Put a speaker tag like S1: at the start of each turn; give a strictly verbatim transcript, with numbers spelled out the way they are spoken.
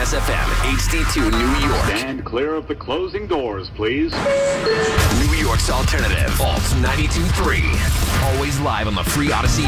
S1: S F M, H D two New York.
S2: Stand clear of the closing doors, please.
S1: New York's alternative, Alt ninety-two point three. Always live on the free Odyssey